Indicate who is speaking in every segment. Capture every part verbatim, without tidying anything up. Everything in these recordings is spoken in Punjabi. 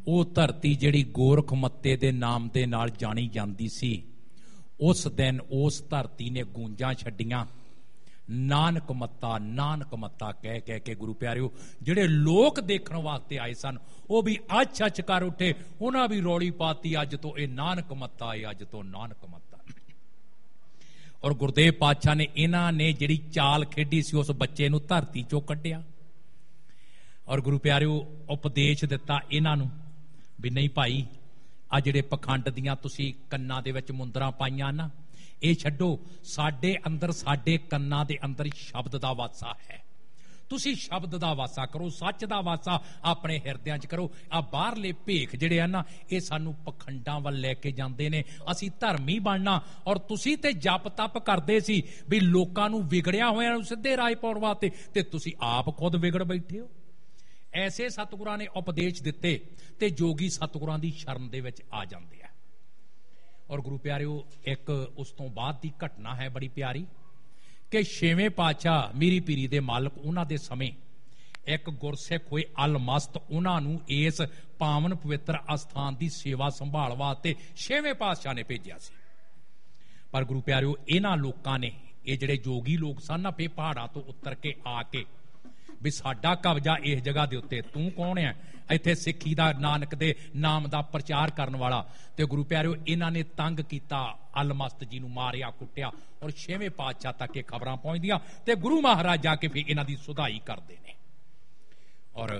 Speaker 1: ਉਹ ਧਰਤੀ ਜਿਹੜੀ ਗੋਰਖ ਮੱਤੇ ਦੇ ਨਾਮ ਦੇ ਨਾਲ ਜਾਣੀ ਜਾਂਦੀ ਸੀ, ਉਸ ਦਿਨ ਉਸ ਧਰਤੀ ਨੇ ਗੂੰਜਾਂ ਛੱਡੀਆਂ, ਨਾਨਕ ਮੱਤਾ ਨਾਨਕ ਮੱਤਾ ਕਹਿ ਕਹਿ ਕੇ। ਗੁਰੂ ਪਿਆਰਿਓ, ਜਿਹੜੇ ਲੋਕ ਦੇਖਣ ਵਾਸਤੇ ਆਏ ਸਨ ਉਹ ਵੀ ਅੱਛ ਅੱਛ ਕਰ ਉੱਠੇ, ਉਹਨਾਂ ਵੀ ਰੌਲੀ ਪਾਤੀ, ਅੱਜ ਤੋਂ ਇਹ ਨਾਨਕ ਮੱਤਾ ਹੈ, ਅੱਜ ਤੋਂ ਨਾਨਕ ਮੱਤਾ। ਔਰ ਗੁਰਦੇਵ ਪਾਤਸ਼ਾਹ ਨੇ ਇਹਨਾਂ ਨੇ ਜਿਹੜੀ ਚਾਲ ਖੇਡੀ ਸੀ ਉਸ ਬੱਚੇ ਨੂੰ ਧਰਤੀ ਚੋਂ ਕੱਢਿਆ, ਔਰ ਗੁਰੂ ਪਿਆਰਿਓ ਉਪਦੇਸ਼ ਦਿੱਤਾ ਇਹਨਾਂ ਨੂੰ ਵੀ ਨਹੀਂ ਭਾਈ, ਆ ਜਿਹੜੇ ਪਖੰਡ ਦੀਆਂ ਤੁਸੀਂ ਕੰਨਾਂ ਦੇ ਵਿੱਚ ਮੁੰਦਰਾਂ ਪਾਈਆਂ ਨਾ, ਇਹ ਛੱਡੋ। ਸਾਡੇ ਅੰਦਰ, ਸਾਡੇ ਕੰਨਾਂ ਦੇ ਅੰਦਰ ਸ਼ਬਦ ਦਾ ਵਾਸਾ ਹੈ, ਤੁਸੀਂ ਸ਼ਬਦ ਦਾ ਵਾਸਾ ਕਰੋ, ਸੱਚ ਦਾ ਵਾਸਾ ਆਪਣੇ ਹਿਰਦਿਆਂ 'ਚ ਕਰੋ। ਆ ਬਾਹਰਲੇ ਭੇਖ ਜਿਹੜੇ ਆ ਨਾ, ਇਹ ਸਾਨੂੰ ਪਖੰਡਾਂ ਵੱਲ ਲੈ ਕੇ ਜਾਂਦੇ ਨੇ। ਅਸੀਂ ਧਰਮੀ ਬਣਨਾ, ਔਰ ਤੁਸੀਂ ਤੇ ਜਪ ਤਪ ਕਰਦੇ ਸੀ ਵੀ ਲੋਕਾਂ ਨੂੰ ਵਿਗੜਿਆ ਹੋਇਆਂ ਨੂੰ ਸਿੱਧੇ ਰਾਹ ਪਾਉਣ ਵਾਸਤੇ, ਤੇ ਤੁਸੀਂ ਆਪ ਖੁਦ ਵਿਗੜ ਬੈਠੇ ਹੋ। ਐਸੇ ਸਤਿਗੁਰਾਂ ਨੇ ਉਪਦੇਸ਼ ਦਿੱਤੇ ਤੇ ਜੋਗੀ ਸਤਿਗੁਰਾਂ ਦੀ ਸ਼ਰਨ ਦੇ ਵਿੱਚ ਆ ਜਾਂਦੇ ਆ। ਔਰ ਗੁਰੂ ਪਿਆਰਿਓ, ਇੱਕ ਉਸ ਤੋਂ ਬਾਅਦ ਦੀ ਘਟਨਾ ਹੈ ਬੜੀ ਪਿਆਰੀ ਕਿ ਛੇਵੇਂ ਪਾਤਸ਼ਾਹ ਮੀਰੀ ਪੀਰੀ ਦੇ ਮਾਲਕ, ਉਹਨਾਂ ਦੇ ਸਮੇਂ ਇੱਕ ਗੁਰਸਿੱਖ ਹੋਏ ਅਲਮਸਤ, ਉਹਨਾਂ ਨੂੰ ਇਸ ਪਾਵਨ ਪਵਿੱਤਰ ਅਸਥਾਨ ਦੀ ਸੇਵਾ ਸੰਭਾਲ ਵਾਸਤੇ ਛੇਵੇਂ ਪਾਤਸ਼ਾਹ ਨੇ ਭੇਜਿਆ ਸੀ। ਪਰ ਗੁਰੂ ਪਿਆਰਿਓ, ਇਹਨਾਂ ਲੋਕਾਂ ਨੇ, ਇਹ ਜਿਹੜੇ ਜੋਗੀ ਲੋਕ ਸਨ ਨਾ, ਫੇ ਪਹਾੜਾਂ ਤੋਂ ਉਤਰ ਕੇ ਆ ਕੇ ਵੀ ਸਾਡਾ ਕਬਜ਼ਾ ਇਸ ਜਗ੍ਹਾ ਦੇ ਉੱਤੇ, ਤੂੰ ਕੌਣ ਹੈ ਇੱਥੇ ਸਿੱਖੀ ਦਾ, ਨਾਨਕ ਦੇ ਨਾਮ ਦਾ ਪ੍ਰਚਾਰ ਕਰਨ ਵਾਲਾ। ਤੇ ਗੁਰੂ ਪਿਆਰਿਓ, ਇਹਨਾਂ ਨੇ ਤੰਗ ਕੀਤਾ, ਅਲਮਸਤ ਜੀ ਨੂੰ ਮਾਰਿਆ ਕੁੱਟਿਆ, ਔਰ ਛੇਵੇਂ ਪਾਤਸ਼ਾਹ ਤੱਕ ਇਹ ਖਬਰਾਂ ਪਹੁੰਚਦੀਆਂ ਤੇ ਗੁਰੂ ਮਹਾਰਾਜ ਜਾ ਕੇ ਫਿਰ ਇਹਨਾਂ ਦੀ ਸੁਧਾਈ ਕਰਦੇ ਨੇ। ਔਰ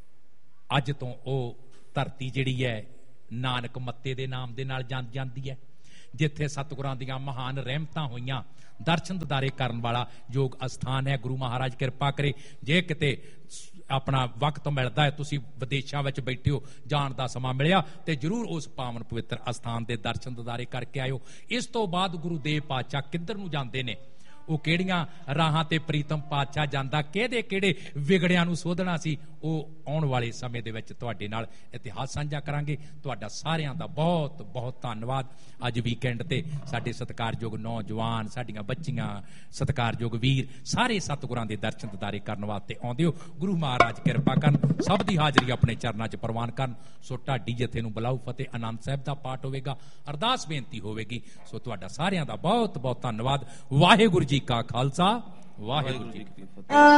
Speaker 1: ਅੱਜ ਤੋਂ ਉਹ ਧਰਤੀ ਜਿਹੜੀ ਹੈ ਨਾਨਕ ਮੱਤੇ ਦੇ ਨਾਮ ਦੇ ਨਾਲ ਜਾਣ ਜਾਂਦੀ ਹੈ, ਜਿੱਥੇ ਸਤਿਗੁਰਾਂ ਦੀਆਂ ਮਹਾਨ ਰਹਿਮਤਾਂ ਹੋਈਆਂ, ਦਰਸ਼ਨ ਦਿਦਾਰੇ ਕਰਨ ਵਾਲਾ ਯੋਗ ਅਸਥਾਨ ਹੈ। ਗੁਰੂ ਮਹਾਰਾਜ ਕਿਰਪਾ ਕਰੇ, ਜੇ ਕਿਤੇ ਆਪਣਾ ਵਕਤ ਮਿਲਦਾ ਹੈ, ਤੁਸੀਂ ਵਿਦੇਸ਼ਾਂ ਵਿੱਚ ਬੈਠੇ ਹੋ, ਜਾਣ ਦਾ ਸਮਾਂ ਮਿਲਿਆ ਤੇ ਜ਼ਰੂਰ ਉਸ ਪਾਵਨ ਪਵਿੱਤਰ ਅਸਥਾਨ ਦੇ ਦਰਸ਼ਨ ਦਿਦਾਰੇ ਕਰਕੇ ਆਇਓ। ਇਸ ਤੋਂ ਬਾਅਦ ਗੁਰੂਦੇਵ ਪਾਤਸ਼ਾਹ ਕਿੱਧਰ ਨੂੰ ਜਾਂਦੇ ਨੇ, ਉਹ ਕਿਹੜੀਆਂ ਰਾਹਾਂ ਤੇ ਪ੍ਰੀਤਮ ਪਾਤਸ਼ਾਹ ਜਾਂਦਾ, ਕਿਹੜੇ ਕਿਹੜੇ ਵਿਗੜਿਆਂ ਨੂੰ ਸੋਧਣਾ ਸੀ, ਉਹ ਆਉਣ ਵਾਲੇ ਸਮੇਂ ਦੇ ਵਿੱਚ ਤੁਹਾਡੇ ਨਾਲ ਇਤਿਹਾਸ ਸਾਂਝਾ ਕਰਾਂਗੇ। ਤੁਹਾਡਾ ਸਾਰਿਆਂ ਦਾ ਬਹੁਤ ਬਹੁਤ ਧੰਨਵਾਦ। ਅੱਜ ਵੀਕਐਂਡ ਤੇ ਸਾਡੇ ਸਤਿਕਾਰਯੋਗ ਨੌਜਵਾਨ, ਸਾਡੀਆਂ ਬੱਚੀਆਂ, ਸਤਿਕਾਰਯੋਗ ਵੀਰ ਸਾਰੇ ਸਤਿਗੁਰਾਂ ਦੇ ਦਰਸ਼ਨ ਦਿਦਾਰੇ ਕਰਨ ਵਾਸਤੇ ਆਉਂਦੇ ਹੋ। ਗੁਰੂ ਮਹਾਰਾਜ ਕਿਰਪਾ ਕਰਨ, ਸਭ ਦੀ ਹਾਜ਼ਰੀ ਆਪਣੇ ਚਰਨਾਂ 'ਚ ਪ੍ਰਵਾਨ ਕਰਨ। ਸੋ ਢਾਡੀ ਜਥੇ ਨੂੰ ਬੁਲਾਓ, ਫਤਿਹ ਆਨੰਦ ਸਾਹਿਬ ਦਾ ਪਾਠ ਹੋਵੇਗਾ, ਅਰਦਾਸ ਬੇਨਤੀ ਹੋਵੇਗੀ। ਸੋ ਤੁਹਾਡਾ ਸਾਰਿਆਂ ਦਾ ਬਹੁਤ ਬਹੁਤ ਧੰਨਵਾਦ। ਵਾਹਿਗੁਰੂ ਜੀ ਕਾ ਖਾਲਸਾ, ਵਾਹਿਗੁਰੂ ਜੀ ਕੀ ਫਤਿਹ।